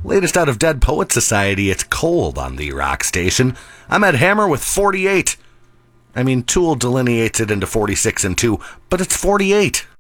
Latest out of Dead Poet Society, it's cold on the rock station. I'm at Hammer with 48. I mean, Tool delineates it into 46 and 2, but it's 48.